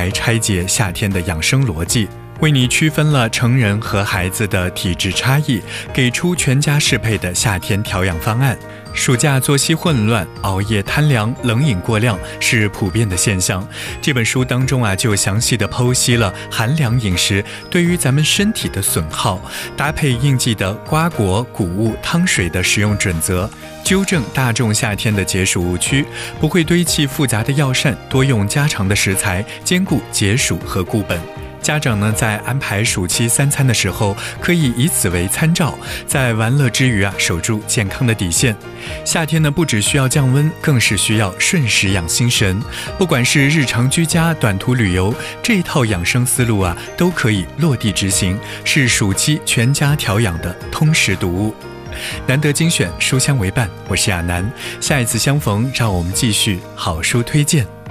来拆解夏天的养生逻辑，为你区分了成人和孩子的体质差异，给出全家适配的夏天调养方案。暑假作息混乱、熬夜贪凉、冷饮过量是普遍的现象。这本书当中就详细的剖析了寒凉饮食对于咱们身体的损耗，搭配应季的瓜果、谷物、汤水的食用准则，纠正大众夏天的解暑误区，不会堆砌复杂的药膳，多用家常的食材，兼顾解暑和固本。家长呢，在安排暑期3餐的时候，可以以此为参照，在玩乐之余守住健康的底线。夏天呢，不只需要降温，更是需要顺时养心神。不管是日常居家、短途旅游，这一套养生思路都可以落地执行，是暑期全家调养的通识读物。难得精选，书香为伴，我是亚楠。下一次相逢，让我们继续好书推荐。